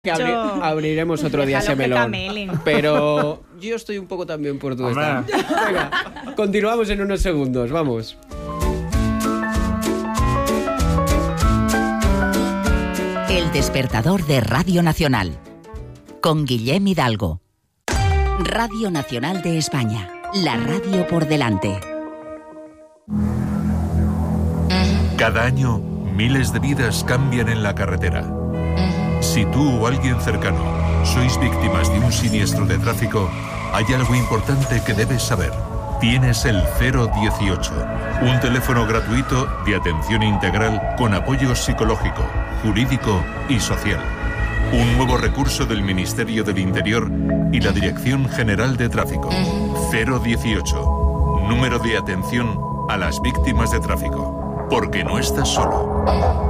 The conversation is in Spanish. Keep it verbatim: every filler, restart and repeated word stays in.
Que abri Yo... abriremos otro día ese melón. Camelen. Pero yo estoy un poco también por tu esta. Venga, continuamos en unos segundos, vamos. El despertador de Radio Nacional, con Guillem Hidalgo. Radio Nacional de España, la radio por delante. Cada año, miles de vidas cambian en la carretera. Si tú o alguien cercano sois víctimas de un siniestro de tráfico, hay algo importante que debes saber. Tienes el cero dieciocho, un teléfono gratuito de atención integral con apoyo psicológico, jurídico y social. Un nuevo recurso del Ministerio del Interior y la Dirección General de Tráfico. cero dieciocho, número de atención a las víctimas de tráfico. Porque no estás solo.